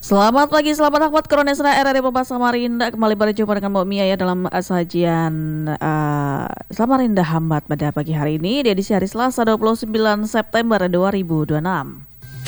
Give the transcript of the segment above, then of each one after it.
Selamat pagi, selamat Ahmad Kronesna RRI Pemba Samarinda. Kembali berjumpa dengan Mbak Mia ya dalam sajian Samarinda Hambat pada pagi hari ini di edisi hari Selasa 29 September 2026.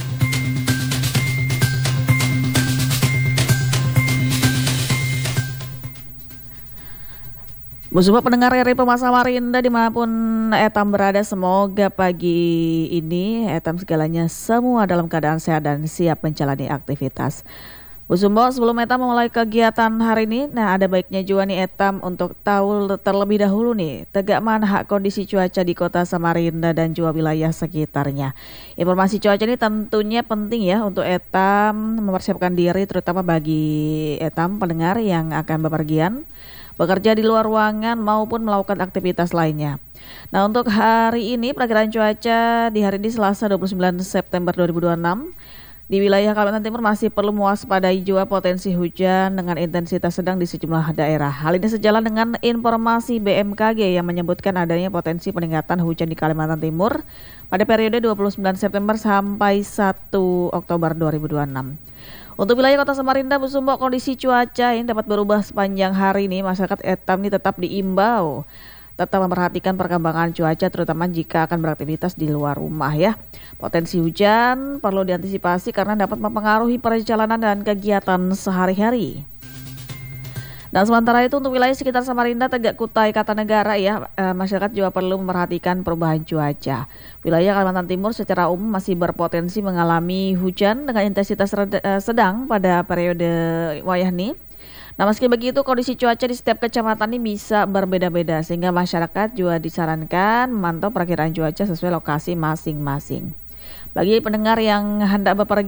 Semua pendengar RRI Pemba Samarinda dimanapun Etam berada, semoga pagi ini Etam segalanya semua dalam keadaan sehat dan siap menjalani aktivitas. Bu Sumbo, sebelum Etam memulai kegiatan hari ini, nah ada baiknya juga nih Etam untuk tahu terlebih dahulu nih tegak mana hak kondisi cuaca di kota Samarinda dan juga wilayah sekitarnya. Informasi cuaca ini tentunya penting ya untuk Etam mempersiapkan diri, terutama bagi Etam pendengar yang akan bepergian, bekerja di luar ruangan maupun melakukan aktivitas lainnya. Nah, untuk hari ini perakiraan cuaca di hari ini Selasa 29 September 2026 di wilayah Kalimantan Timur masih perlu mewaspadai juga potensi hujan dengan intensitas sedang di sejumlah daerah. Hal ini sejalan dengan informasi BMKG yang menyebutkan adanya potensi peningkatan hujan di Kalimantan Timur pada periode 29 September sampai 1 Oktober 2026. Untuk wilayah Kota Samarinda, Bu Sumbo, kondisi cuaca ini dapat berubah sepanjang hari ini. Masyarakat Etam ini tetap diimbau tetap memperhatikan perkembangan cuaca, terutama jika akan beraktivitas di luar rumah ya. Potensi hujan perlu diantisipasi karena dapat mempengaruhi perjalanan dan kegiatan sehari-hari. Dan sementara itu untuk wilayah sekitar Samarinda, Tegak Kutai, Kartanegara ya, masyarakat juga perlu memperhatikan perubahan cuaca. Wilayah Kalimantan Timur secara umum masih berpotensi mengalami hujan dengan intensitas sedang pada periode wayahni. Nah, meski begitu kondisi cuaca di setiap kecamatan ini bisa berbeda-beda sehingga masyarakat juga disarankan memantau perakiraan cuaca sesuai lokasi masing-masing. Bagi pendengar yang hendak bepergian